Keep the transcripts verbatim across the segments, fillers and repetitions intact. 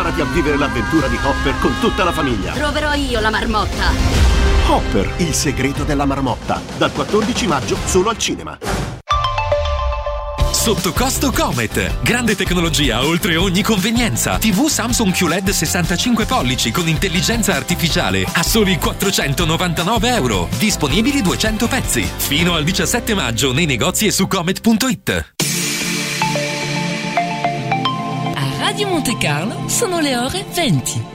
preparati a vivere l'avventura di Hopper con tutta la famiglia. Troverò io la marmotta. Hopper, il segreto della marmotta. Dal quattordici maggio solo al cinema. Sotto costo Comet. Grande tecnologia oltre ogni convenienza. tivù Samsung Q L E D sessantacinque pollici con intelligenza artificiale a soli quattrocentonovantanove euro. Disponibili duecento pezzi. Fino al diciassette maggio nei negozi e su comet punto it. A Radio Monte Carlo sono le ore venti.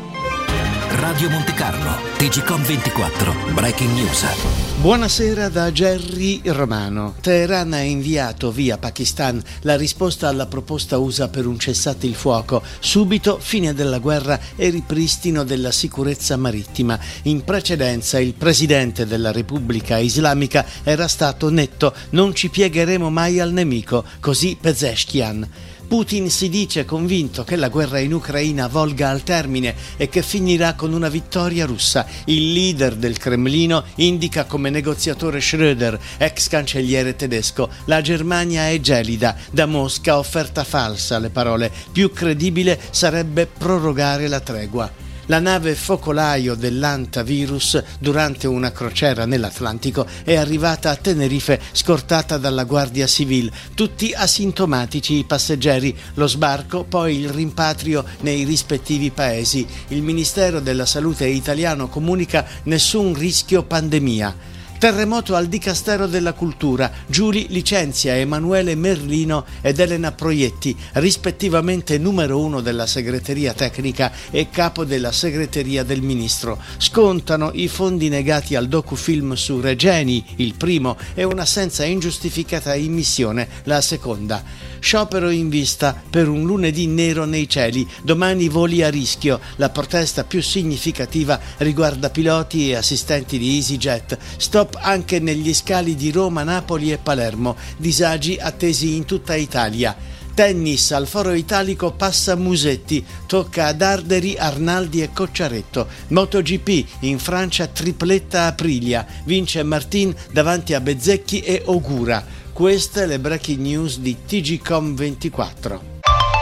Radio Monte Carlo, T G Com ventiquattro, Breaking News. Buonasera da Gerry Romano. Teheran ha inviato via Pakistan la risposta alla proposta U S A per un cessate il fuoco, subito fine della guerra e ripristino della sicurezza marittima. In precedenza il presidente della Repubblica Islamica era stato netto: non ci piegheremo mai al nemico, così Pezeshkian. Putin si dice convinto che la guerra in Ucraina volga al termine e che finirà con una vittoria russa. Il leader del Cremlino indica come negoziatore Schröder, ex cancelliere tedesco. La Germania è gelida, da Mosca offerta falsa, le parole. Più credibile sarebbe prorogare la tregua. La nave focolaio dell'antavirus durante una crociera nell'Atlantico è arrivata a Tenerife scortata dalla Guardia Civile. Tutti asintomatici i passeggeri, lo sbarco, poi il rimpatrio nei rispettivi paesi. Il Ministero della Salute italiano comunica nessun rischio pandemia. Terremoto al Dicastero della Cultura. Giuli licenzia Emanuele Merlino ed Elena Proietti, rispettivamente numero uno della segreteria tecnica e capo della segreteria del ministro. Scontano i fondi negati al docufilm su Regeni, il primo, e un'assenza ingiustificata immissione, la seconda. Sciopero in vista per un lunedì nero nei cieli. Domani voli a rischio. La protesta più significativa riguarda piloti e assistenti di EasyJet. Stop anche negli scali di Roma, Napoli e Palermo. Disagi attesi in tutta Italia. Tennis, al Foro Italico passa Musetti, tocca ad Arderi, Arnaldi e Cocciaretto. MotoGP, in Francia tripletta Aprilia, vince Martin davanti a Bezzecchi e Ogura. Queste le breaking news di T G Com ventiquattro.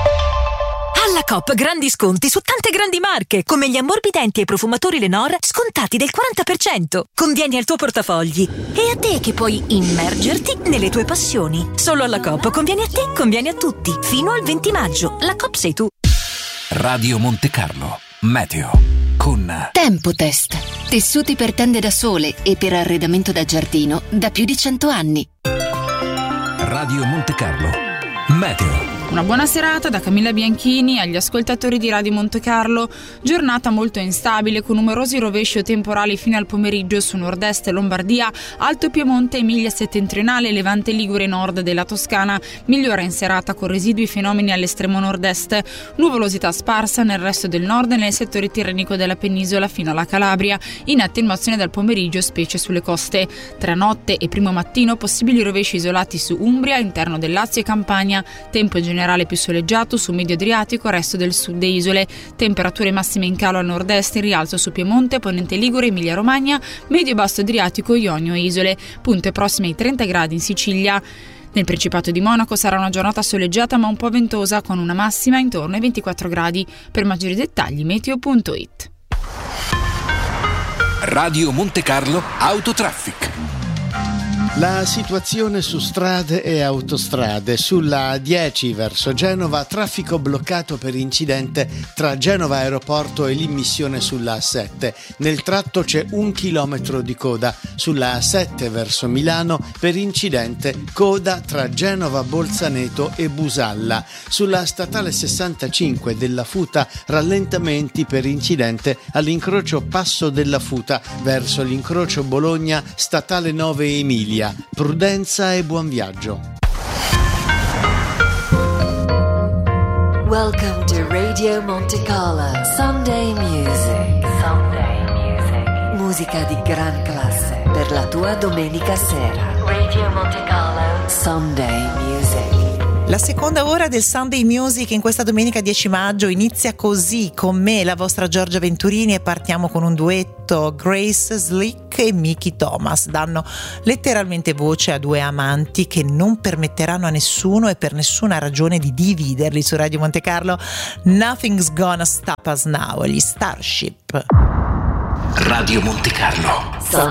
Alla Coop grandi sconti su tante grandi marche, come gli ammorbidenti e i profumatori Lenor, scontati del quaranta per cento. Convieni al tuo portafogli. E a te che puoi immergerti nelle tue passioni. Solo alla Coop conviene a te, conviene a tutti. Fino al venti maggio. La Coop sei tu. Radio Monte Carlo, Meteo, con Tempotest. Tessuti per tende da sole e per arredamento da giardino da più di cento anni. Radio Monte Carlo, Meteo. Una buona serata da Camilla Bianchini agli ascoltatori di Radio Monte Carlo. Giornata molto instabile con numerosi rovesci o temporali fino al pomeriggio su nord-est Lombardia, Alto Piemonte, Emilia settentrionale, Levante Ligure e nord della Toscana. Migliora in serata con residui fenomeni all'estremo nord-est. Nuvolosità sparsa nel resto del nord e nel settore tirrenico della penisola fino alla Calabria. In attenuazione dal pomeriggio, specie sulle coste. Tra notte e primo mattino possibili rovesci isolati su Umbria, interno del Lazio e Campania. Tempo generale generale più soleggiato su medio Adriatico, resto del sud e isole. Temperature massime in calo al nord-est, in rialzo su Piemonte, Ponente Ligure, Emilia Romagna, medio basso Adriatico, Ionio e isole. Punte prossime ai trenta gradi in Sicilia. Nel Principato di Monaco sarà una giornata soleggiata ma un po' ventosa, con una massima intorno ai ventiquattro gradi. Per maggiori dettagli meteo punto it. Radio Monte Carlo Autotraffic. La situazione su strade e autostrade. Sulla A dieci verso Genova, traffico bloccato per incidente tra Genova Aeroporto e l'immissione sulla A sette. Nel tratto c'è un chilometro di coda. Sulla A sette verso Milano, per incidente, coda tra Genova Bolzaneto e Busalla. Sulla statale sessantacinque della Futa, rallentamenti per incidente all'incrocio Passo della Futa verso l'incrocio Bologna statale nove Emilia. Prudenza e buon viaggio. Welcome to Radio Monte Carlo Sunday Music. Sunday Music. Musica di gran classe per la tua domenica sera. Radio Monte Carlo Sunday Music. La seconda ora del Sunday Music in questa domenica dieci maggio inizia così, con me, la vostra Giorgia Venturini, e partiamo con un duetto. Grace Slick e Mickey Thomas danno letteralmente voce a due amanti che non permetteranno a nessuno e per nessuna ragione di dividerli. Su Radio Monte Carlo, Nothing's Gonna Stop Us Now, gli Starship. Radio Monte Carlo.